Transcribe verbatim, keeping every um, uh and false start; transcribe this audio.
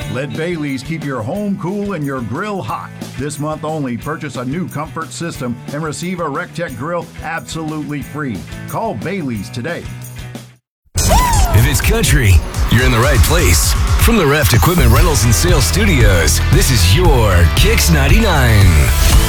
Let Bailey's keep your home cool and your grill hot. This month only, purchase a new comfort system and receive a RecTech grill absolutely free. Call Bailey's today. If it's country, you're in the right place. From the Reft Equipment Rentals and Sales Studios, this is your Kicks ninety-nine.